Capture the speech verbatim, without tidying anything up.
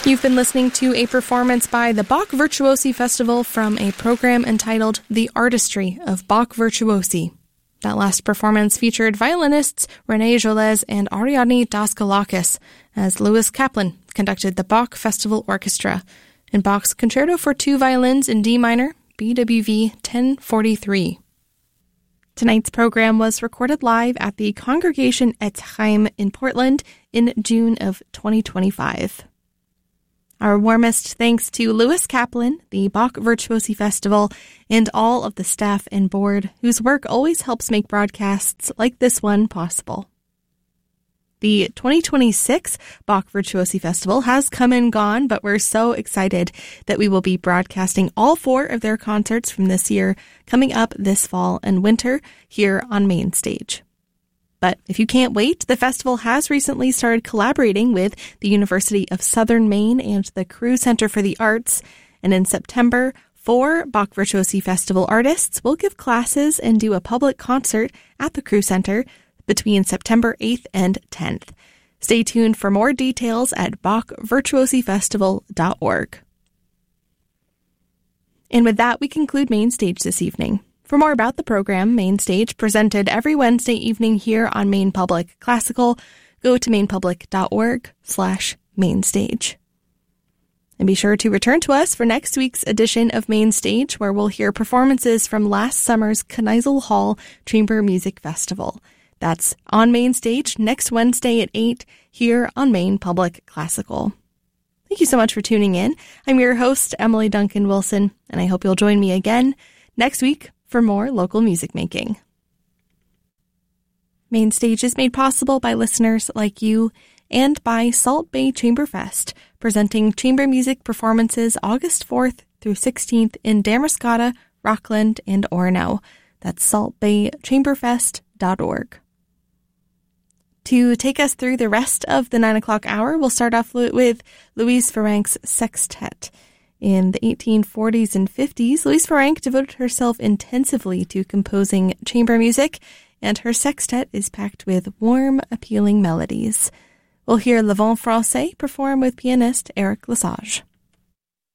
You've been listening to a performance by the Bach Virtuosi Festival from a program entitled The Artistry of Bach Virtuosi. That last performance featured violinists René Jolès and Ariadne Daskalakis, as Louis Kaplan conducted the Bach Festival Orchestra in Bach's Concerto for Two Violins in D minor, B W V ten forty-three. Tonight's program was recorded live at the Congregation Etz Chaim in Portland in June of twenty twenty-five. Our warmest thanks to Louis Kaplan, the Bach Virtuosi Festival, and all of the staff and board whose work always helps make broadcasts like this one possible. The twenty twenty-six Bach Virtuosi Festival has come and gone, but we're so excited that we will be broadcasting all four of their concerts from this year coming up this fall and winter here on Main Stage. But if you can't wait, the festival has recently started collaborating with the University of Southern Maine and the Crew Center for the Arts. And in September, four Bach Virtuosi Festival artists will give classes and do a public concert at the Crew Center between September eighth and tenth. Stay tuned for more details at bach virtuosi festival dot org. And with that, we conclude Main Stage this evening. For more about the program, Main Stage, presented every Wednesday evening here on Maine Public Classical, go to mainpublic.org slash mainstage. And be sure to return to us for next week's edition of Main Stage, where we'll hear performances from last summer's Kneisel Hall Chamber Music Festival. That's on Main Stage next Wednesday at eight here on Maine Public Classical. Thank you so much for tuning in. I'm your host, Emily Duncan Wilson, and I hope you'll join me again next week for more local music making. Main Stage is made possible by listeners like you and by Salt Bay Chamber Fest, presenting chamber music performances August fourth through sixteenth in Damariscotta, Rockland, and Orono. That's salt bay chamber fest dot org. To take us through the rest of the nine o'clock hour, we'll start off with Louise Farrenc's Sextet. In the eighteen forties and fifties, Louise Farrenc devoted herself intensively to composing chamber music, and her sextet is packed with warm, appealing melodies. We'll hear Le Vent Francais perform with pianist Eric Lesage.